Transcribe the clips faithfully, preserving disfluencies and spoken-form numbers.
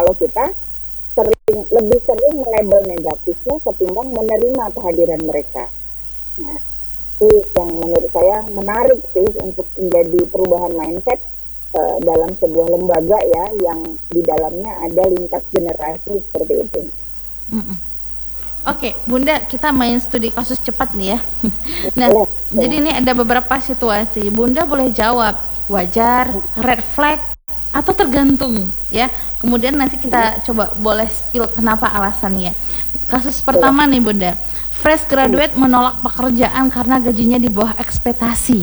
kalau kita sering lebih sering melabel negatifnya ketimbang menerima kehadiran mereka. Nah, itu yang menurut saya menarik sih untuk menjadi perubahan mindset uh, dalam sebuah lembaga ya, yang di dalamnya ada lintas generasi seperti itu. Mm-mm. Oke, Bunda, kita main studi kasus cepat nih ya. Nah, Boleh, jadi ini ada beberapa situasi. Bunda boleh jawab wajar, red flag, atau tergantung ya. Kemudian nanti kita coba boleh spill kenapa alasannya. Kasus pertama nih Bunda, fresh graduate menolak pekerjaan karena gajinya di bawah ekspektasi.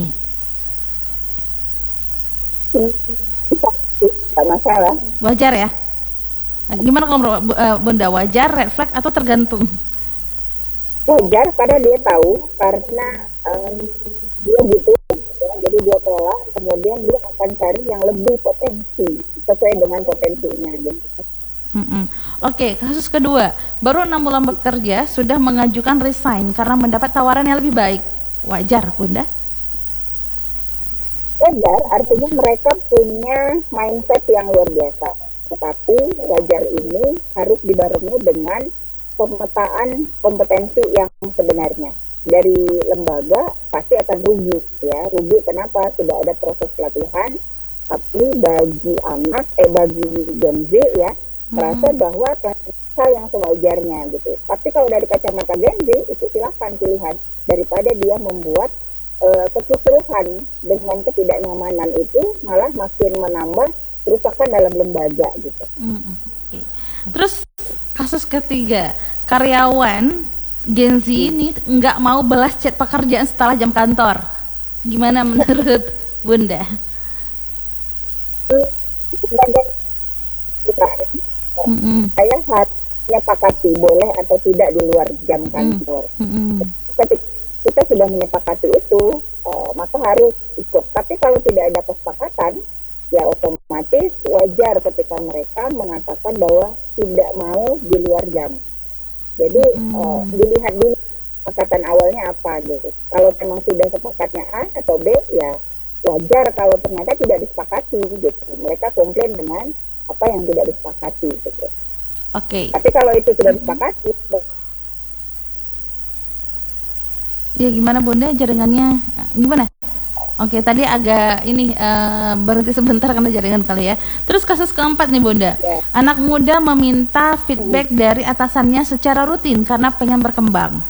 Tidak masalah. Wajar ya? Nah, gimana kalau menurut uh, Bunda, wajar, red flag, atau tergantung? Wajar karena dia tahu, karena um, dia butuh ya, jadi dia tolak, kemudian dia akan cari yang lebih potensi sesuai dengan potensinya gitu. Mm-mm. Oke, kasus kedua, baru enam bulan bekerja sudah mengajukan resign karena mendapat tawaran yang lebih baik. Wajar, Bunda? Wajar, artinya mereka punya mindset yang luar biasa. Tetapi wajar ini harus dibarengi dengan pemetaan kompetensi yang sebenarnya. Dari lembaga pasti akan rugi ya. Rugi kenapa? Tidak ada proses pelatihan. Tapi bagi anak, eh bagi Gen Z ya, merasa hmm. bahwa hal yang sewajarnya gitu. Tapi kalau dari kacamata Gen Z itu silahkan pilihan, daripada dia membuat uh, kekeseluruhan dengan ketidaknyamanan itu malah makin menambah kerusakan dalam lembaga gitu. Hmm, okay. Terus kasus ketiga, karyawan Gen Z hmm. ini nggak mau balas chat pekerjaan setelah jam kantor. Gimana menurut Bunda? Mm-hmm. Saya harus menyepakati boleh atau tidak di luar jam kantor. Mm-hmm. Ketika kita sudah menyepakati itu, uh, maka harus ikut. Tapi kalau tidak ada kesepakatan, ya otomatis wajar ketika mereka mengatakan bahwa tidak mau di luar jam. Jadi mm-hmm. uh, dilihat dulu kesepakatan awalnya apa gitu. Kalau memang sudah sepakatnya A atau B, ya wajar kalau ternyata tidak disepakati gitu. Mereka komplain dengan apa yang tidak disepakati gitu. Oke. Okay. Tapi kalau itu sudah disepakati, ya gimana Bunda, jaringannya gimana? Oke, okay, tadi agak ini uh, berhenti sebentar karena jaringan kali ya. Terus kasus keempat nih Bunda, ya. Anak muda meminta feedback hmm. dari atasannya secara rutin karena pengen berkembang.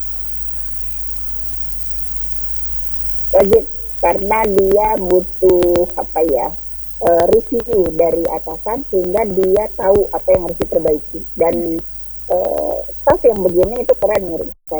Wajib, karena dia butuh apa ya? Uh, review dari atasan sehingga dia tahu apa yang harus diperbaiki, dan uh, staff yang begini itu keren menurut saya.